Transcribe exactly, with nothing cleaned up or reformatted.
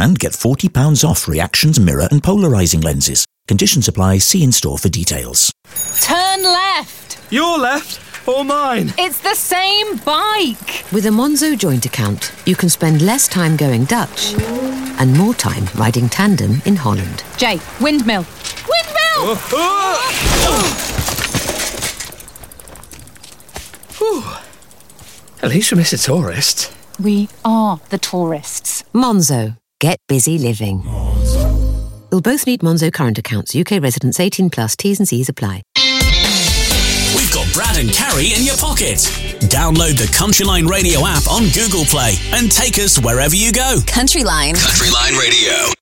And get forty pounds off Reactions mirror and polarising lenses. Conditions apply. See in store for details. Turn left. Your left or mine? It's the same bike. With a Monzo joint account, you can spend less time going Dutch and more time riding tandem in Holland. Jay, windmill. Windmill! Oh, oh. At least we miss a tourist. We are the tourists. Monzo. Get busy living. You'll both need Monzo current accounts. U K residents eighteen plus. T's and C's apply. We've got Brad and Carrie in your pocket. Download the Countryline Radio app on Google Play and take us wherever you go. Countryline. Countryline Radio.